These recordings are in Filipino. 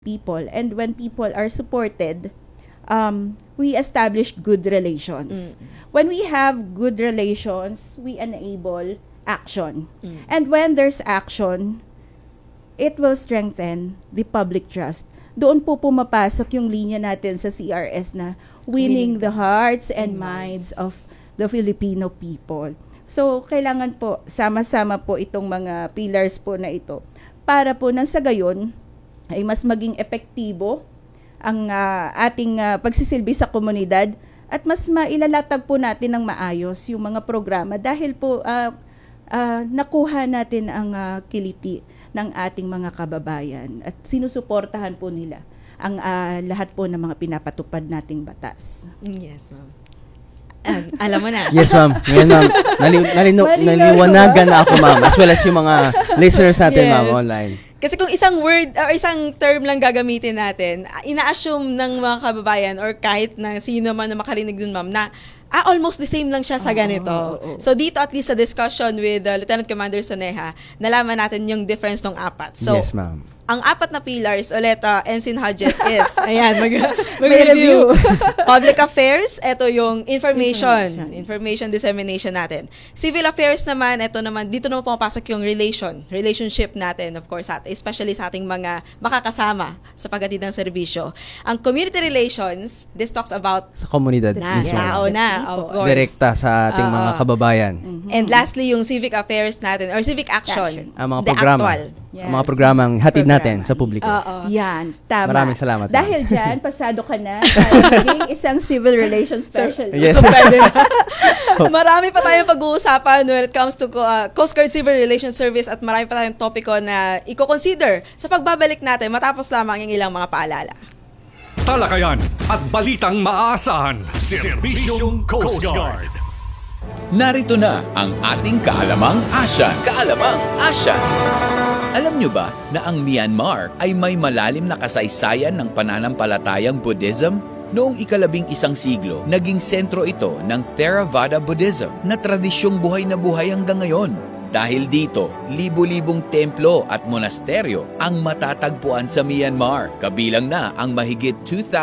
people. And when people are supported, we establish good relations. When we have good relations, we enable action. And when there's action, it will strengthen the public trust. Doon po pumapasok yung linya natin sa CRS na winning the hearts and minds of the Filipino people. So, kailangan po, sama-sama po itong mga pillars po na ito para po nang sa gayon ay mas maging epektibo ang ating pagsisilbi sa komunidad at mas mailalatag po natin ng maayos yung mga programa dahil po nakuha natin ang kiliti ng ating mga kababayan at sinusuportahan po nila ang lahat po ng mga pinapatupad nating batas. Yes, ma'am. Alam mo na. Yes, ma'am. Ngayon, ma'am, naliwanagan na ako, ma'am, as well as yung mga listeners natin, ma'am, online. Kasi kung isang word or isang term lang gagamitin natin, ina-assume ng mga kababayan or kahit na sino man na makarinig dun, ma'am, na almost the same lang siya sa ganito. So dito at least sa discussion with Lieutenant Commander Soneja, nalaman natin yung difference ng apat. So, yes, ma'am. Ang apat na pillars ulit, Ensign Hodges is, ayan, mag-review. Public affairs, ito yung information dissemination natin. Civil affairs naman, dito naman pumapasok yung relationship natin, of course, especially sa ating mga makakasama sa paghatid ng serbisyo. Ang community relations, this talks about sa komunidad. Tao na, of course. Direkta sa ating mga kababayan. And lastly, yung civic affairs natin, or civic action. Ang mga programa. Yes. Ang mga programang hatid natin sa publiko. Yan, tama. Maraming salamat. Dahil dyan, pasado ka na para maging isang civil relations specialist. Yes. Marami pa tayong pag-uusapan when it comes to Coast Guard Civil Relations Service at marami pa tayong topiko na i-consider sa pagbabalik natin matapos lamang yung ilang mga paalala. Talakayan at balitang maaasahan. Serbisyong Coast Guard. Narito na ang ating Kaalamang Asyan. Kaalamang Asyan. Alam nyo ba na ang Myanmar ay may malalim na kasaysayan ng pananampalatayang Buddhism? Noong ika-11 siglo, naging sentro ito ng Theravada Buddhism na tradisyong buhay na buhay hanggang ngayon. Dahil dito, libu-libong templo at monasteryo ang matatagpuan sa Myanmar, kabilang na ang mahigit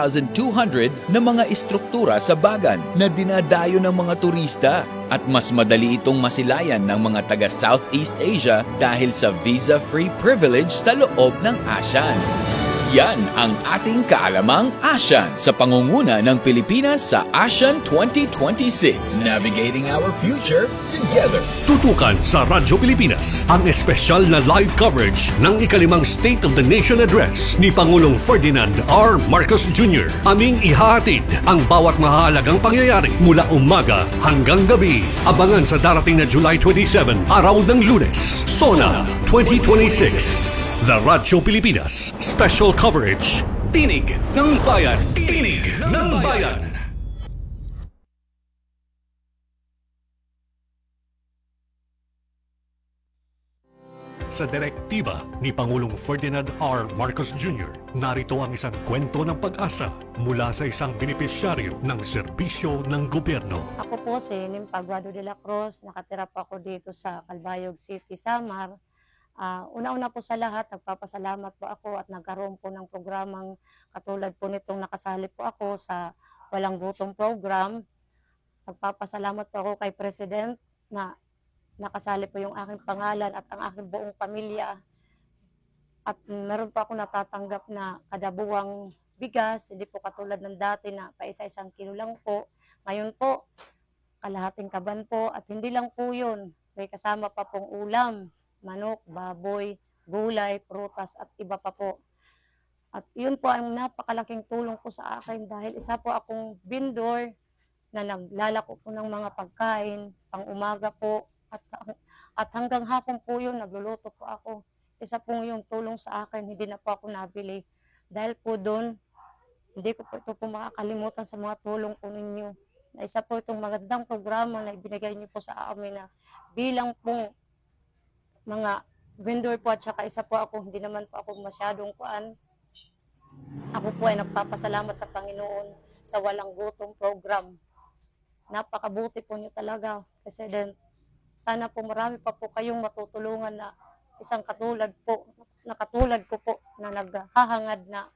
2,200 na mga istruktura sa Bagan na dinadayo ng mga turista. At mas madali itong masilayan ng mga taga Southeast Asia dahil sa visa-free privilege sa loob ng ASEAN. Yan ang ating Kaalamang ASEAN sa pangunguna ng Pilipinas sa ASEAN 2026. Navigating our future together. Tutukan sa Radyo Pilipinas ang espesyal na live coverage ng ikalimang State of the Nation Address ni Pangulong Ferdinand R. Marcos Jr. Aming ihahatid ang bawat mahalagang pangyayari mula umaga hanggang gabi. Abangan sa darating na July 27, araw ng Lunes, SONA 2026. The Radyo Pilipinas Special Coverage. Tinig ng Bayan. Tinig ng Bayan. Sa direktiba ni Pangulong Ferdinand R. Marcos Jr., narito ang isang kwento ng pag-asa mula sa isang benepisyaryo ng serbisyo ng gobyerno. Ako po si Nimpa Guado de la Cruz, nakatira po ako dito sa Calbayog City, Samar. Una-una po sa lahat, nagpapasalamat po ako at nagkaroon po ng programang katulad po nitong nakasali po ako sa Walang Gutom program. Nagpapasalamat po ako kay President na nakasali po yung aking pangalan at ang aking buong pamilya. At meron po ako natatanggap na kada buwang bigas, hindi po katulad ng dati na paisa-isang kilo lang po. Ngayon po, kalahating kaban po at hindi lang po yun. May kasama pa pong ulam, manok, baboy, gulay, prutas at iba pa po. At yun po ang napakalaking tulong po sa akin dahil isa po akong vendor na naglalako po ng mga pagkain, pang umaga po at hanggang hapon po yun, nagluluto po ako. Isa po yung tulong sa akin, hindi na po ako nabili. Dahil po doon, hindi ko po ito po makakalimutan sa mga tulong po ninyo. Na isa po itong magandang programa na ibinigay niyo po sa amin na bilang po mga vendor po at saka isa po ako, hindi naman po ako masyadong kuan. Ako po ay nagpapasalamat sa Panginoon sa Walang Gutom program. Napakabuti po niyo talaga, President. Sana po marami pa po kayong matutulungan na isang katulad ko po na naghahangad na